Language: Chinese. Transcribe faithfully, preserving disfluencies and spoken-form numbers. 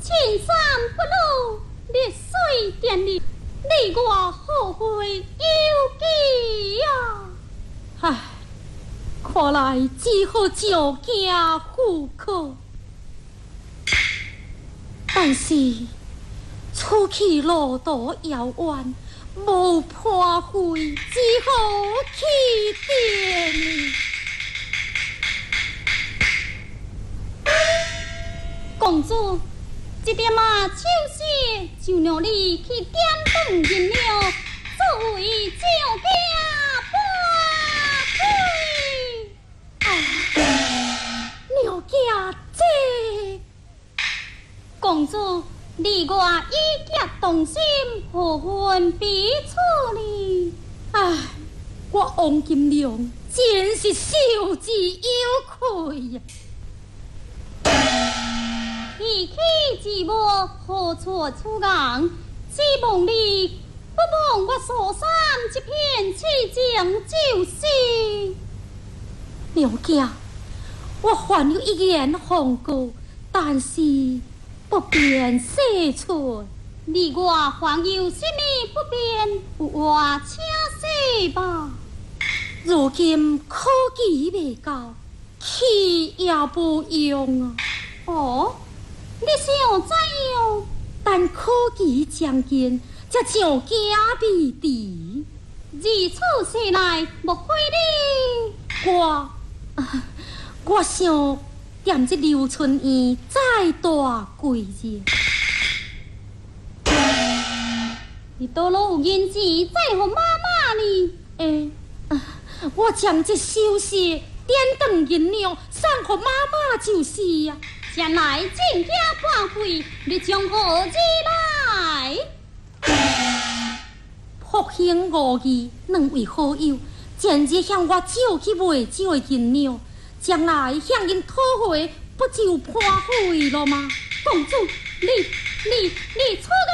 青山不露，烈水电力，你我后会有期呀！ 唉，看来只好上京赴考。但是出去路途遥远，无伴费，只好去点。 公主，这点啊秋色，就让你去点灯饮料，作为上京伴费。 啊，娘家这。 公主，你我以结同心，何分彼此呢？ 唉，我王金良真是受之有愧呀！ 一气之末，何错出港？只望你不忘我所山这片凄情就是。 娘家，我还有一言奉告，但是不便细出。 你我还有什么不便？我请说吧。 如今科技未到，去也无用啊。 哦，你想怎样？ 但科技将近，才上家未迟。 如此说来，莫非你？ 我，啊、我想踮这刘春院再大几日。 你倒落有银钱再互妈妈呢？ 诶、啊，我将这首饰点灯银两送给妈妈就是呀、啊。 将来进家半费，你将何之来？ 福兴五义两位好友，前日向我借去卖酒的银两，将来向因讨回，不就破费了吗？ 公主，你你你错！